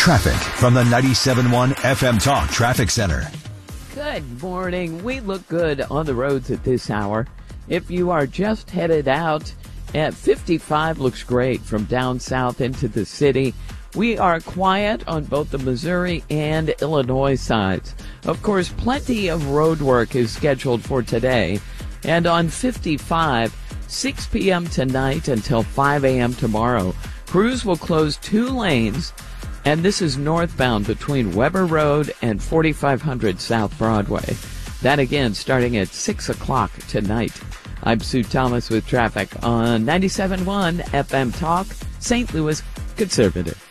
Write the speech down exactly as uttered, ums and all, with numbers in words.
Traffic from the ninety-seven point one F M Talk Traffic Center. Good morning. We look good on the roads at this hour. If you are just headed out, at fifty-five looks great from down south into the city. We are quiet on both the Missouri and Illinois sides. Of course, plenty of road work is scheduled for today. And on fifty-five, six p.m. tonight until five a.m. tomorrow, crews will close two lanes, and this is northbound between Weber Road and forty-five hundred South Broadway. That again starting at six o'clock tonight. I'm Sue Thomas with traffic on ninety-seven point one F M Talk, Saint Louis Conservative.